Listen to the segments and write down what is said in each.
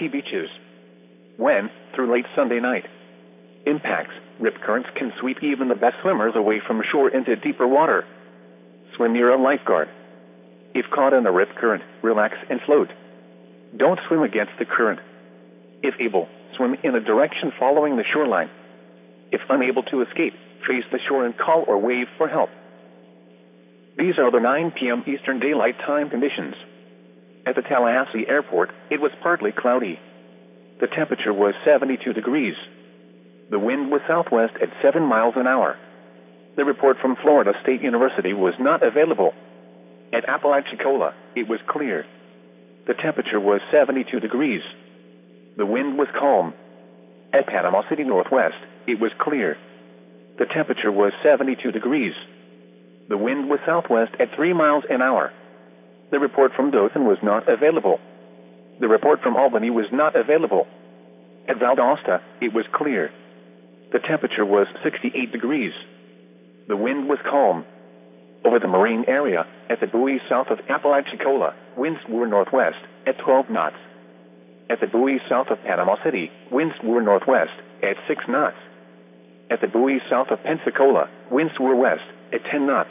County beaches. When, through late Sunday night, impacts, rip currents can sweep even the best swimmers away from shore into deeper water. Swim near a lifeguard. If caught in a rip current, relax and float. Don't swim against the current. If able, swim in a direction following the shoreline. If unable to escape, face the shore and call or wave for help. These are the 9 p.m. Eastern Daylight Time conditions. At the Tallahassee Airport, it was partly cloudy. The temperature was 72 degrees. The wind was southwest at 7 miles an hour. The report from Florida State University was not available. At Apalachicola, it was clear. The temperature was 72 degrees. The wind was calm. At Panama City Northwest, it was clear. The temperature was 72 degrees. The wind was southwest at 3 miles an hour. The report from Dothan was not available. The report from Albany was not available. At Valdosta, it was clear. The temperature was 68 degrees. The wind was calm. Over the marine area, at the buoy south of Apalachicola, winds were northwest at 12 knots. At the buoy south of Panama City, winds were northwest at 6 knots. At the buoy south of Pensacola, winds were west at 10 knots.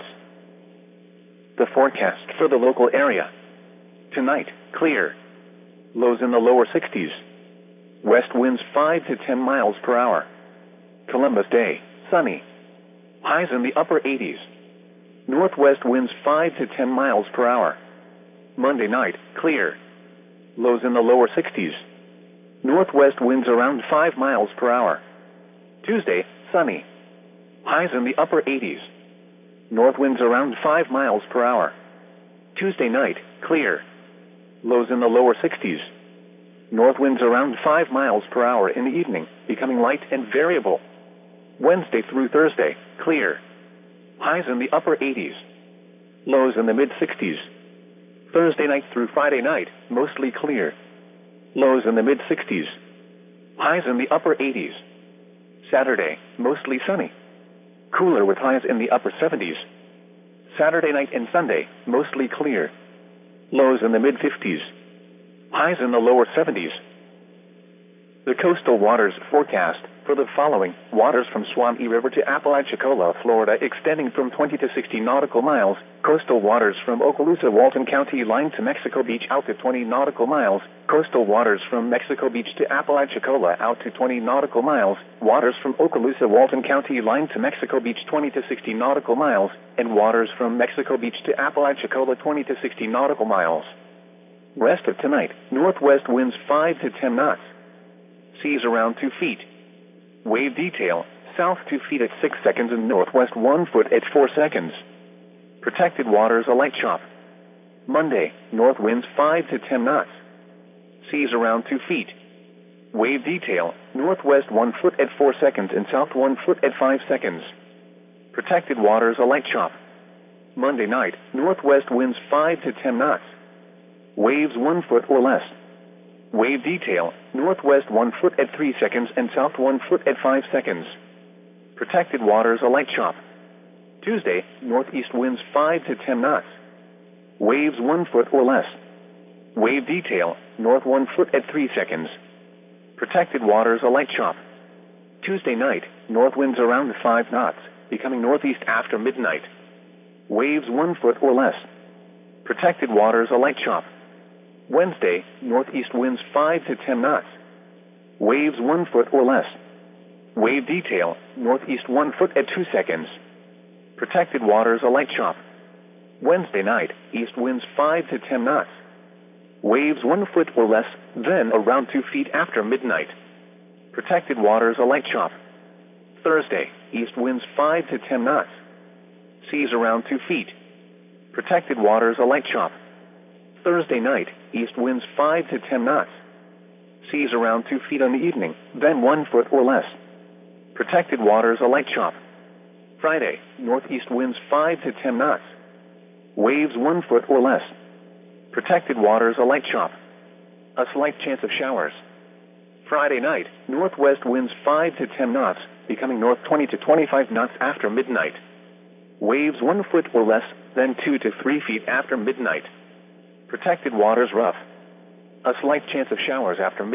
The forecast for the local area. Tonight, clear. Lows in the lower 60s. West winds 5 to 10 miles per hour. Columbus Day, sunny. Highs in the upper 80s. Northwest winds 5 to 10 miles per hour. Monday night, clear. Lows in the lower 60s. Northwest winds around 5 miles per hour. Tuesday, sunny. Highs in the upper 80s. North winds around 5 miles per hour. Tuesday night, clear. Lows in the lower 60s. North winds around 5 miles per hour in the evening, becoming light and variable. Wednesday through Thursday, clear. Highs in the upper 80s. Lows in the mid-60s. Thursday night through Friday night, mostly clear. Lows in the mid-60s. Highs in the upper 80s. Saturday, mostly sunny. Cooler with highs in the upper 70s. Saturday night and Sunday, mostly clear. Lows in the mid-50s. Highs in the lower 70s. The coastal waters forecast for the following: waters from Suwannee River to Apalachicola, Florida, extending from 20 to 60 nautical miles. Coastal waters from Okaloosa, Walton County line to Mexico Beach out to 20 nautical miles. Coastal waters from Mexico Beach to Apalachicola out to 20 nautical miles. Waters from Okaloosa, Walton County line to Mexico Beach 20 to 60 nautical miles. And waters from Mexico Beach to Apalachicola 20 to 60 nautical miles. Rest of tonight, northwest winds 5 to 10 knots. Seas around 2 feet. Wave detail, south 2 feet at 6 seconds and northwest 1 foot at 4 seconds. Protected waters a light chop. Monday, north winds 5 to 10 knots. Seas around 2 feet. Wave detail, northwest 1 foot at 4 seconds and south 1 foot at 5 seconds. Protected waters a light chop. Monday night, northwest winds 5 to 10 knots. Waves 1 foot or less. Wave detail, northwest 1 foot at 3 seconds and south 1 foot at 5 seconds. Protected waters a light chop. Tuesday, northeast winds 5 to 10 knots. Waves 1 foot or less. Wave detail, north 1 foot at 3 seconds. Protected waters a light chop. Tuesday night, north winds around 5 knots, becoming northeast after midnight. Waves 1 foot or less. Protected waters a light chop. Wednesday, northeast winds 5 to 10 knots. Waves 1 foot or less. Wave detail, northeast 1 foot at 2 seconds. Protected waters a light chop. Wednesday night, east winds 5 to 10 knots. Waves 1 foot or less, then around 2 feet after midnight. Protected waters a light chop. Thursday, east winds 5 to 10 knots. Seas around 2 feet. Protected waters a light chop. Thursday night, east winds 5 to 10 knots. Seas around 2 feet on the evening, then 1 foot or less. Protected waters a light chop. Friday, northeast winds 5 to 10 knots. Waves 1 foot or less. Protected waters a light chop. A slight chance of showers. Friday night, northwest winds 5 to 10 knots, becoming north 20 to 25 knots after midnight. Waves 1 foot or less, then 2 to 3 feet after midnight. Protected waters rough. A slight chance of showers after midnight.